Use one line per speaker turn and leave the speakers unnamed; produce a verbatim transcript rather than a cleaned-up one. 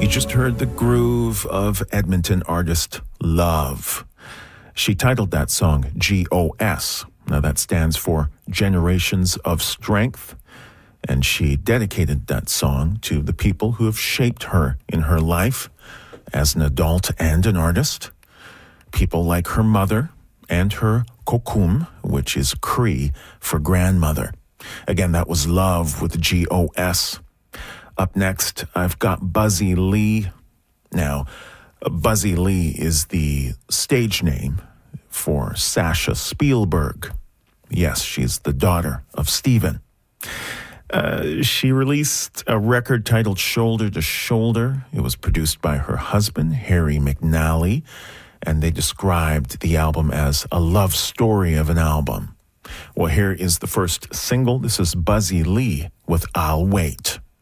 You just heard the groove of Edmonton artist Love. She titled that song G O S. Now that stands for Generations of Strength. And she dedicated that song to the people who have shaped her in her life as an adult and an artist. People like her mother and her kokum, which is Cree for grandmother. Again, that was Love with G O S. Up next, I've got Buzzy Lee. Now, Buzzy Lee is the stage name for Sasha Spielberg. Yes, she's the daughter of Steven. Uh, she released a record titled Shoulder to Shoulder. It was produced by her husband, Harry McNally, and they described the album as a love story of an album. Well, here is the first single. This is Buzzy Lee with I'll Wait.